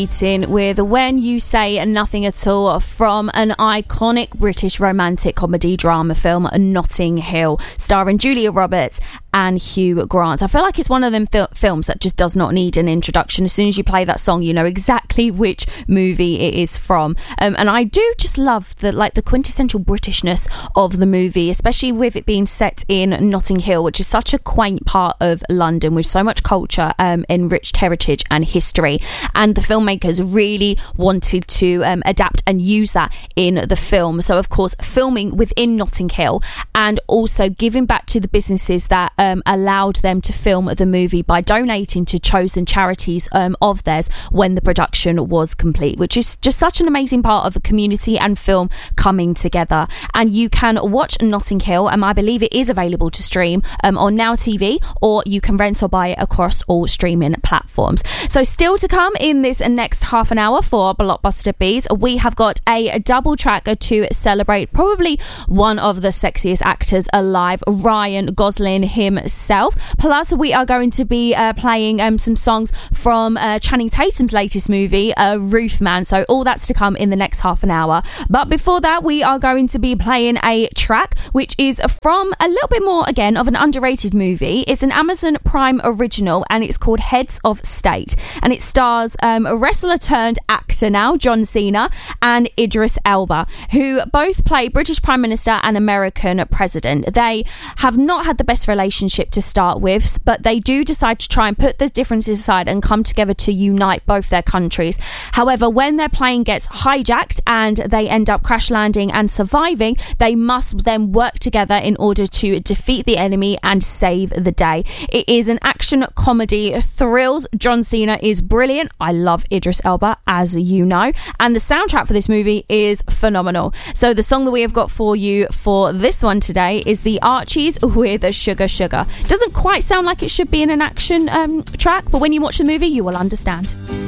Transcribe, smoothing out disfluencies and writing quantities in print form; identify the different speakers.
Speaker 1: With When You Say Nothing at All from an iconic British romantic comedy drama film, Notting Hill, starring Julia Roberts and Hugh Grant. I feel like it's one of them films that just does not need an introduction. As soon as you play that song, you know exactly which movie it is from. And I do just love the quintessential Britishness of the movie, especially with it being set in Notting Hill, which is such a quaint part of London with so much culture, enriched heritage and history. And the filmmakers really wanted to adapt and use that in the film. So, of course, filming within Notting Hill and also giving back to the businesses that allowed them to film the movie by donating to chosen charities of theirs when the production was complete, which is just such an amazing part of the community and film coming together. And you can watch Notting Hill, and I believe it is available to stream on Now TV, or you can rent or buy it across all streaming platforms. So still to come in this next half an hour for Blockbuster Bees, we have got a double track to celebrate probably one of the sexiest actors alive, Ryan Gosling himself. Plus, we are going to be playing some songs from Channing Tatum's latest movie, Roof Man. So all that's to come in the next half an hour. But before that, we are going to be playing a track which is from a little bit more, again, of an underrated movie. It's an Amazon Prime original, and it's called Heads of State. And it stars a wrestler turned actor now, John Cena, and Idris Elba, who both play British Prime Minister and American President. They have not had the best relationship to start with, but they do decide to try and put the differences aside and come together to unite both their countries. However, when their plane gets hijacked and they end up crash landing and surviving, they must then work together in order to defeat the enemy and save the day. It is an action comedy thrills. John Cena is brilliant. I love Idris Elba, as you know, and the soundtrack for this movie is phenomenal. So the song that we have got for you for this one today is the Archies with Sugar Sugar. Doesn't quite sound like it should be in an action track, but when you watch the movie you will understand.